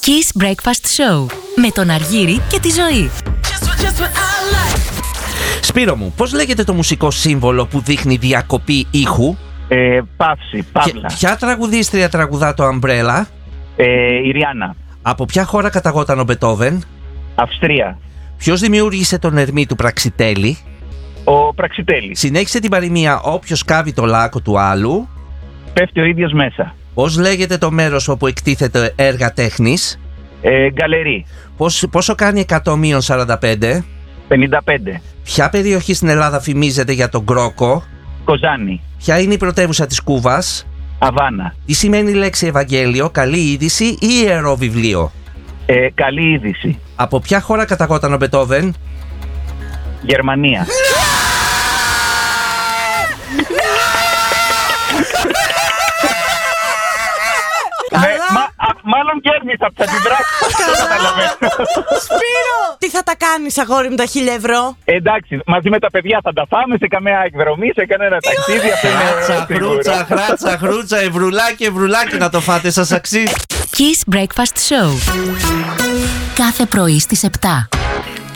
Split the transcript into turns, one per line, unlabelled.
Kiss Breakfast Show με τον Αργύρη και τη Ζωή.
Σπύρο μου, πώς λέγεται το μουσικό σύμβολο που δείχνει διακοπή ήχου?
Παύση, παύλα.
Ποια τραγουδίστρια τραγουδά το Umbrella?
Η Ριάννα.
Από ποια χώρα καταγόταν ο Μπετόβεν?
Αυστρία.
Ποιος δημιούργησε τον ερμή του Πραξιτέλη?
Ο Πραξιτέλης.
Συνέχισε την παροιμία «Όποιος κάβει το λάκκο του άλλου».
Πέφτει ο ίδιος μέσα.
Πώς λέγεται το μέρος όπου εκτίθεται έργα τέχνης?
Γκαλερί.
Πόσο κάνει 100 μείον 45?
55.
Ποια περιοχή στην Ελλάδα φημίζεται για τον Κρόκο?
Κοζάνη.
Ποια είναι η πρωτεύουσα της Κούβας?
Αβάνα.
Τι σημαίνει η λέξη Ευαγγέλιο, καλή είδηση ή ιερό βιβλίο?
Καλή είδηση.
Από ποια χώρα καταγόταν ο Μπετόβεν?
Γερμανία. Μάλλον κέρδισα από τα αντιδράσεις.
Σπύρο! Τι θα τα κάνεις, αγόρι μου, τα 1.000 ευρώ?
Εντάξει, μαζί με τα παιδιά θα τα φάμε σε καμία εκδρομή, σε κανένα ταξίδι.
Χράτσα, χρούτσα, ευρουλάκι να το φάτε, σας αξίζει.
Kiss Breakfast Show κάθε πρωί στις 7.